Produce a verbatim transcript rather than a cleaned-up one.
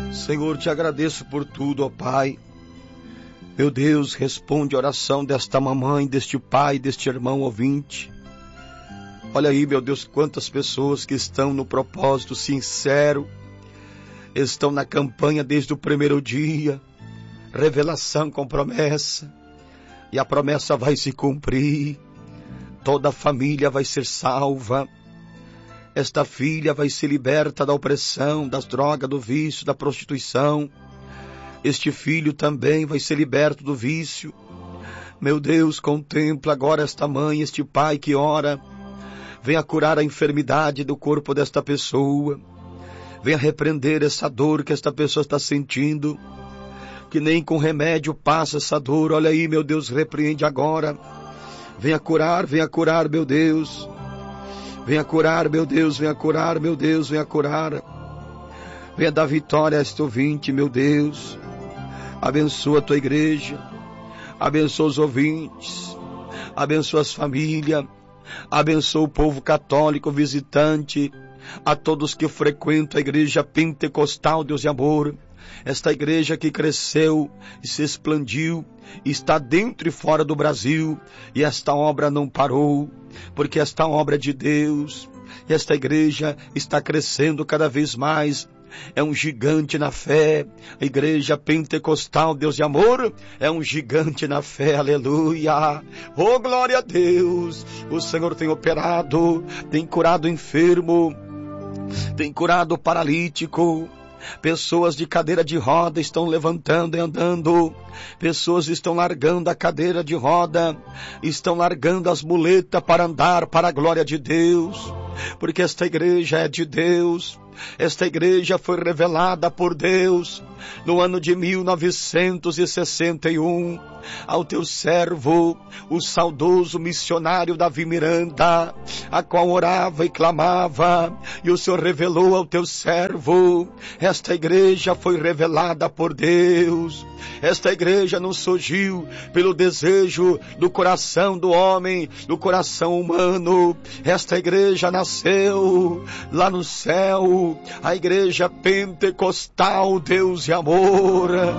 Senhor, te agradeço por tudo, ó Pai. Meu Deus, responde a oração desta mamãe, deste pai, deste irmão ouvinte. Olha aí, meu Deus, quantas pessoas que estão no propósito sincero, estão na campanha desde o primeiro dia, revelação com promessa, e a promessa vai se cumprir, toda a família vai ser salva, esta filha vai ser liberta da opressão, das drogas, do vício, da prostituição, este filho também vai ser liberto do vício. Meu Deus, contempla agora esta mãe, este pai que ora, venha curar a enfermidade do corpo desta pessoa, venha repreender essa dor que esta pessoa está sentindo, que nem com remédio passa essa dor. Olha aí, meu Deus, repreende agora, venha curar, venha curar, meu Deus, venha curar, meu Deus, venha curar, meu Deus, venha curar, venha dar vitória a este ouvinte, meu Deus, abençoa a tua igreja, abençoa os ouvintes, abençoa as famílias, abençoa o povo católico visitante, a todos que frequentam a igreja pentecostal, Deus de amor, esta igreja que cresceu e se expandiu, está dentro e fora do Brasil, e esta obra não parou, porque esta obra é de Deus, e esta igreja está crescendo cada vez mais. É um gigante na fé, a igreja pentecostal, Deus de amor, é um gigante na fé, aleluia, oh glória a Deus. O Senhor tem operado, tem curado o enfermo, tem curado o paralítico, pessoas de cadeira de roda estão levantando e andando, pessoas estão largando a cadeira de roda, estão largando as muletas para andar para a glória de Deus, porque esta igreja é de Deus. Esta igreja foi revelada por Deus no ano de mil novecentos e sessenta e um ao teu servo, o saudoso missionário Davi Miranda, a qual orava e clamava, e o Senhor revelou ao teu servo. Esta igreja foi revelada por Deus. Esta igreja não surgiu pelo desejo do coração do homem, do coração humano. Esta igreja nasceu lá no céu, a igreja pentecostal, Deus e amor.